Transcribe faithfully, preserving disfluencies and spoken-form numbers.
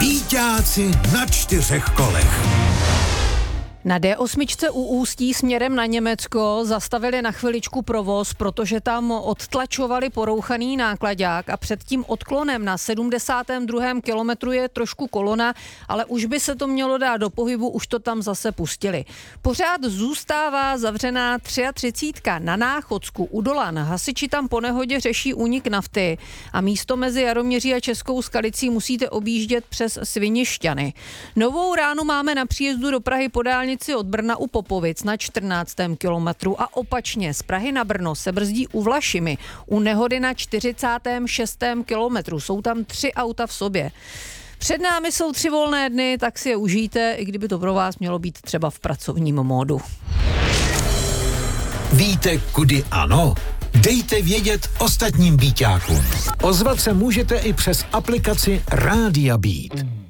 Býťáci na čtyřech kolech. Na D osm u Ústí směrem na Německo zastavili na chviličku provoz, protože tam odtlačovali porouchaný náklaďák a před tím odklonem na sedmdesátém druhém kilometru je trošku kolona, ale už by se to mělo dát do pohybu, už to tam zase pustili. Pořád zůstává zavřená třicátka na Náchodsku u Dolan. Hasiči tam po nehodě řeší únik nafty a místo mezi Jaroměří a Českou Skalicí musíte objíždět přes Svinišťany. Novou ránu máme na příjezdu do Prahy po dálnici od Brna u Popovic na čtrnáctém kilometru a opačně z Prahy na Brno se brzdí u Vlašimi u nehody na čtyřicátém šestém kilometru. Jsou tam tři auta v sobě. Před námi jsou tři volné dny, tak si je užijte, i kdyby to pro vás mělo být třeba v pracovním módu. Víte, kudy ano? Dejte vědět ostatním býťákům. Ozvat se můžete i přes aplikaci Rádia Beat.